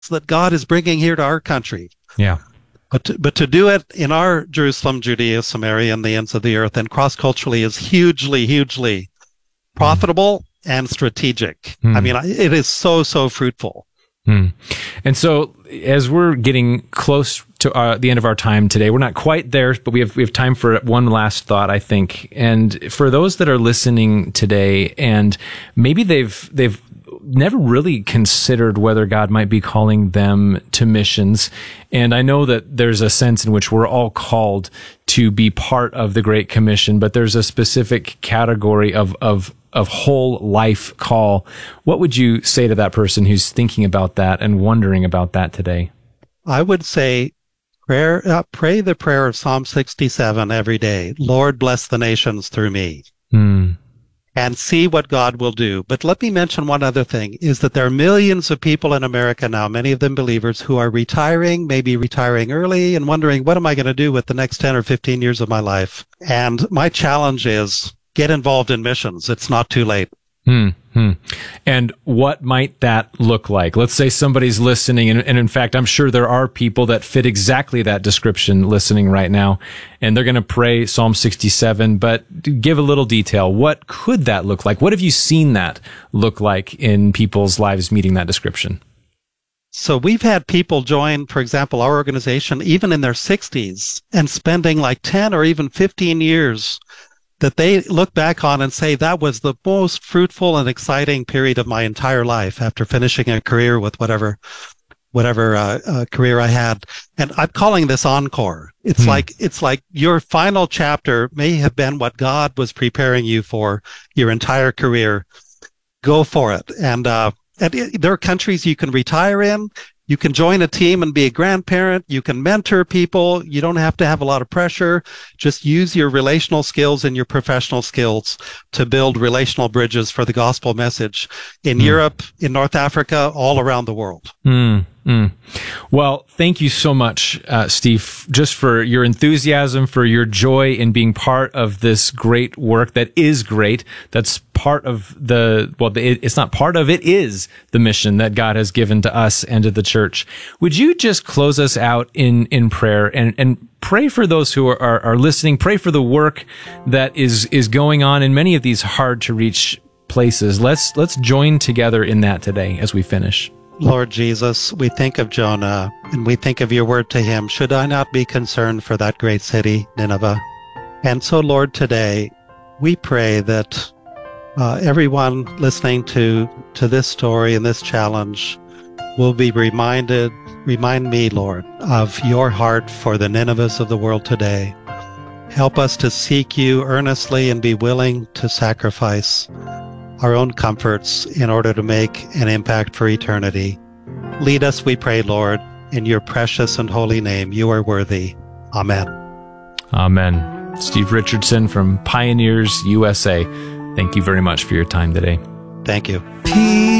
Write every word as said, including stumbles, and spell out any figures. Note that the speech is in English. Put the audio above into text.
that God is bringing here to our country. Yeah. But to, but to do it in our Jerusalem, Judea, Samaria, and the ends of the earth, and cross-culturally is hugely, hugely profitable mm. and strategic. Mm. I mean, it is so, so fruitful. Mm. And so as we're getting close to uh, the end of our time today, we're not quite there, but we have we have time for one last thought, I think. And for those that are listening today, and maybe they've they've never really considered whether God might be calling them to missions. And I know that there's a sense in which we're all called to be part of the Great Commission, but there's a specific category of, of, of whole life call. What would you say to that person who's thinking about that and wondering about that today? I would say, prayer, uh, pray the prayer of Psalm sixty-seven every day. Lord, bless the nations through me. Hmm. And see what God will do. But let me mention one other thing, is that there are millions of people in America now, many of them believers, who are retiring, maybe retiring early, and wondering, what am I going to do with the next ten or fifteen years of my life? And my challenge is, get involved in missions. It's not too late. Hmm. Hmm. And what might that look like? Let's say somebody's listening, and, and in fact, I'm sure there are people that fit exactly that description listening right now, and they're going to pray Psalm sixty-seven, but give a little detail. What could that look like? What have you seen that look like in people's lives meeting that description? So we've had people join, for example, our organization, even in their sixties, and spending like ten or even fifteen years that they look back on and say, that was the most fruitful and exciting period of my entire life after finishing a career with whatever whatever uh, uh, career I had. And I'm calling this encore. It's hmm. like it's like your final chapter may have been what God was preparing you for your entire career. Go for it. And, uh, and it, there are countries you can retire in. You can join a team and be a grandparent. You can mentor people. You don't have to have a lot of pressure. Just use your relational skills and your professional skills to build relational bridges for the gospel message in mm. Europe, in North Africa, all around the world. Mm. Mm. Well, thank you so much, uh, Steve, just for your enthusiasm, for your joy in being part of this great work that is great. That's part of the, well, the, it's not part of, it is the mission that God has given to us and to the church. Would you just close us out in, in prayer and, and pray for those who are, are, are listening, pray for the work that is, is going on in many of these hard to reach places. Let's, let's join together in that today as we finish. Lord Jesus, we think of Jonah and we think of your word to him. Should I not be concerned for that great city, Nineveh? And so, Lord, today we pray that uh, everyone listening to, to this story and this challenge will be reminded, remind me, Lord, of your heart for the Ninevehs of the world today. Help us to seek you earnestly and be willing to sacrifice our own comforts in order to make an impact for eternity. Lead us, we pray, Lord, in your precious and holy name. You are worthy. Amen. Amen. Steve Richardson from Pioneers U S A. Thank you very much for your time today. Thank you. Peace.